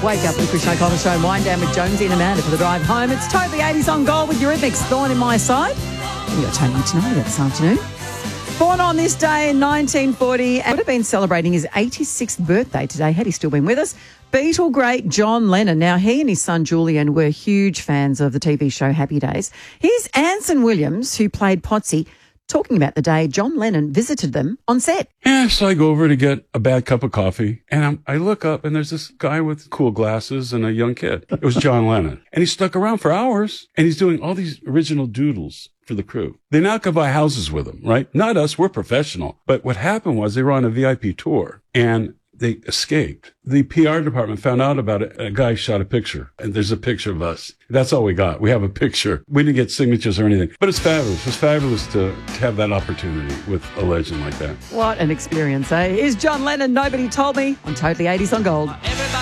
Wake up with the Chris O'Connell Show and wind down with Jonesy and Amanda for the drive home. It's totally 80s on Gold with Eurythmics, Thorn in My Side. We've got Tony tonight this afternoon. Born on this day in 1940 and would have been celebrating his 86th birthday today had he still been with us. Beatle great John Lennon. Now, he and his son Julian were huge fans of the TV show Happy Days. Here's Anson Williams, who played Potsy, talking about the day John Lennon visited them on set. Yeah, so I go over to get a bad cup of coffee, and I look up, and there's this guy with cool glasses and a young kid. It was John Lennon. And he stuck around for hours, and he's doing all these original doodles for the crew. They now can buy houses with him, right? Not us, we're professional. But what happened was they were on a VIP tour, and they escaped. The PR department found out about it. A guy shot a picture, and there's a picture of us. That's all we got. We have a picture. We didn't get signatures or anything. But it's fabulous. It's fabulous to have that opportunity with a legend like that. What an experience, eh? Here's John Lennon, Nobody Told Me, on Totally 80s on Gold.